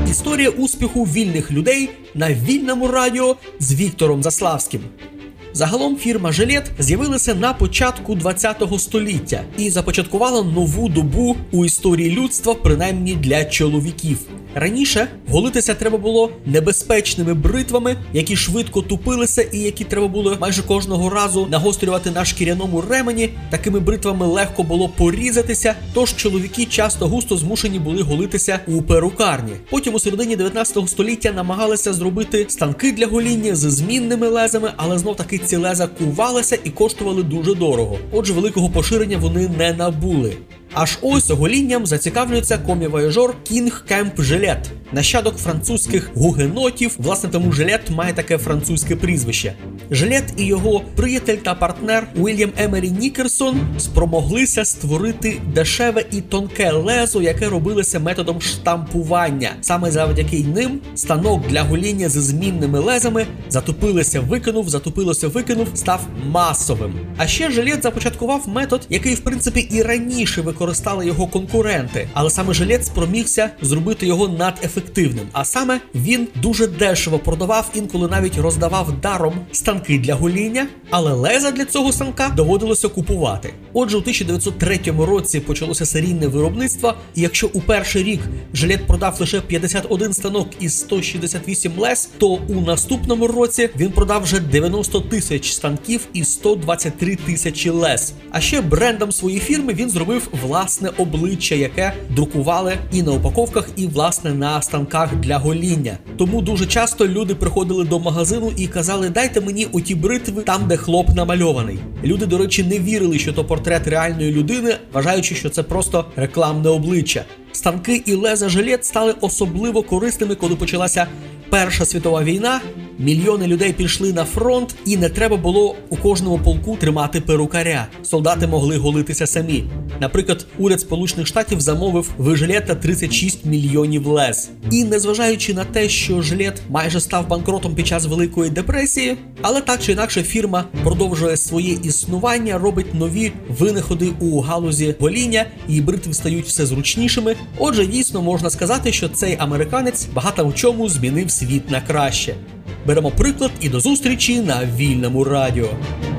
Історія успіху вільних людей на вільному радіо з Віктором Заславським. Загалом фірма Gillette з'явилася на початку ХХ століття і започаткувала нову добу у історії людства, принаймні для чоловіків. Раніше голитися треба було небезпечними бритвами, які швидко тупилися і які треба було майже кожного разу нагострювати на шкіряному ремені. Такими бритвами легко було порізатися, тож чоловіки часто густо змушені були голитися у перукарні. Потім у середині 19 століття намагалися зробити станки для гоління з змінними лезами, але знов-таки ці леза кувалися і коштували дуже дорого. Отже, великого поширення вони не набули. Аж ось голінням зацікавлюється комі-вояжор Кінг Кемп Gillette, нащадок французьких гугенотів, власне тому Gillette має таке французьке прізвище. Gillette і його приятель та партнер Уільям Емері Нікерсон спромоглися створити дешеве і тонке лезо, яке робилося методом штампування. Саме завдяки ним станок для гоління зі змінними лезами затупилося, викинув, став масовим. А ще Gillette започаткував метод, який в принципі і раніше використали його конкуренти, але саме Gillette спромігся зробити його надефективним. А саме він дуже дешево продавав, інколи навіть роздавав даром станки для гоління, але леза для цього станка доводилося купувати. Отже, у 1903 році почалося серійне виробництво, і якщо у перший рік Gillette продав лише 51 станок із 168 лез, то у наступному році він продав вже 90 тисяч станків і 123 тисячі лез. А ще брендом своєї фірми він зробив власне обличчя, яке друкували і на упаковках, і власне на станках для гоління. Тому дуже часто люди приходили до магазину і казали: "Дайте мені оті бритви там, де хлоп намальований". Люди, до речі, не вірили, що то портрет реальної людини, вважаючи, що це просто рекламне обличчя. Станки і леза Gillette стали особливо корисними, коли почалася Перша світова війна. Мільйони людей пішли на фронт, і не треба було у кожному полку тримати перукаря. Солдати могли голитися самі. Наприклад, уряд Сполучених Штатів замовив в Gillette 36 мільйонів лез. І незважаючи на те, що Gillette майже став банкротом під час Великої депресії, але так чи інакше фірма продовжує своє існування, робить нові винаходи у галузі гоління, і бритви стають все зручнішими. Отже, дійсно можна сказати, що цей американець багато в чому змінив світ на краще. Беремо приклад і до зустрічі на вільному радіо.